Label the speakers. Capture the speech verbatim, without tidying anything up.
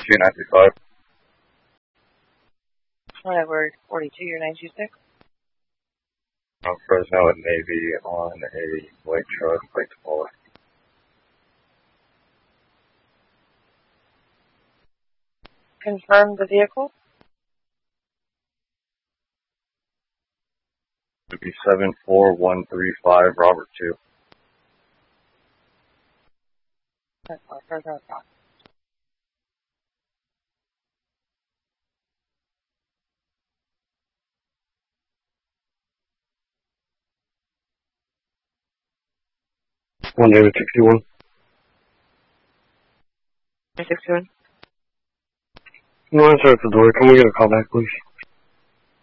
Speaker 1: two nine three five.
Speaker 2: Whatever, forty-two, you're nine two six.
Speaker 1: I'm Fresno and Navy on a white truck, like Tapola.
Speaker 2: Confirm the vehicle.
Speaker 1: It would be seven four one three five, Robert two.
Speaker 2: That's all, Fresno South.
Speaker 1: One David sixty-one.
Speaker 2: sixty-one.
Speaker 1: No answer at the door. Can we get a call back, please?